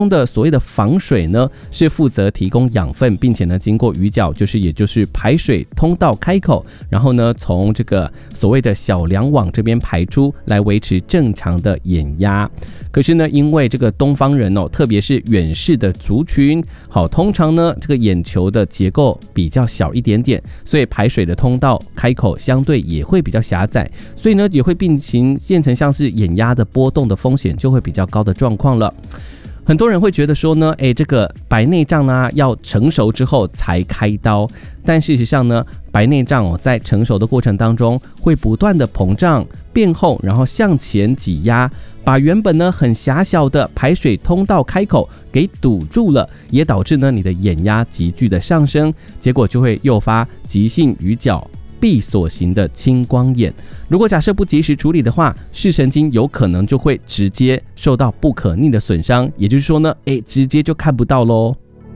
的所谓的防水呢，是负责提供养分，并且呢经过鱼角，也就是排水通道开口，然后呢从这个所谓的小梁网这边排出，来维持正常的眼压。可是呢，因为这个东方人特别是远视的族群，通常呢这个眼球的结构比较小一点点，所以排水的通道开口相对也会比较狭窄，所以呢也会变成像是眼压的波动的风险就会比较高的状况了。很多人会觉得说呢，这个白内障呢要成熟之后才开刀，但事实上呢，白内障在成熟的过程当中会不断的膨胀变厚，然后向前挤压，把原本呢很狭小的排水通道开口给堵住了，也导致呢你的眼压急剧的上升，结果就会诱发急性鱼角闭锁型的青光眼。如果假设不及时处理的话，视神经有可能就会直接受到不可逆的损伤，也就是说呢，直接就看不到咯。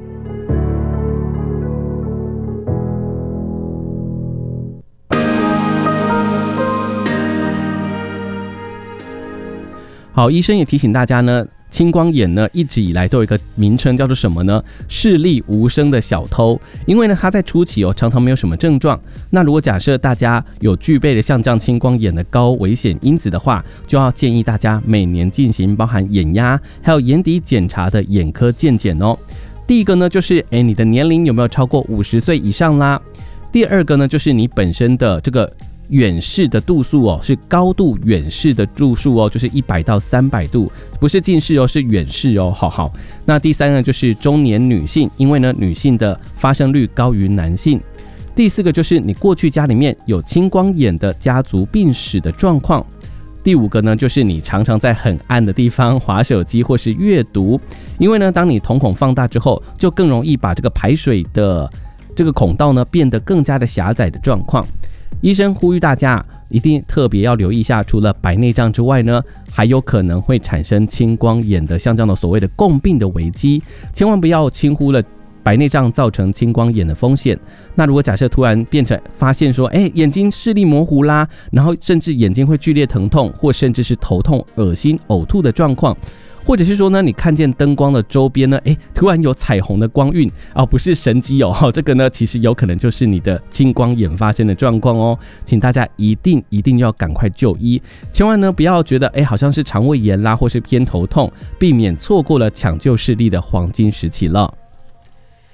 好，医生也提醒大家呢，青光眼呢一直以来都有一个名称叫做什么呢？视力无声的小偷。因为呢它在初期常常没有什么症状。那如果假设大家有具备了像这样青光眼的高危险因子的话，就要建议大家每年进行包含眼压还有眼底检查的眼科健检哦。第一个呢就是你的年龄有没有超过50岁以上啦？第二个呢就是你本身的这个远视的度数是高度远视的度数就是100到300度，不是近视是远视好。那第三个就是中年女性，因为呢女性的发生率高于男性。第四个就是你过去家里面有青光眼的家族病史的状况。第五个呢就是你常常在很暗的地方滑手机或是阅读，因为呢当你瞳孔放大之后，就更容易把这个排水的这个孔道呢变得更加的狭窄的状况。医生呼吁大家一定特别要留意一下，除了白内障之外呢，还有可能会产生青光眼的像这样的所谓的共病的危机，千万不要轻忽了白内障造成青光眼的风险。那如果假设突然变成发现说眼睛视力模糊啦，然后甚至眼睛会剧烈疼痛，或甚至是头痛、恶心、呕吐的状况，或者是说呢，你看见灯光的周边呢，突然有彩虹的光晕不是神机这个呢其实有可能就是你的青光眼发生的状况哦，请大家一定要赶快就医，千万呢不要觉得好像是肠胃炎啦，或是偏头痛，避免错过了抢救视力的黄金时期了。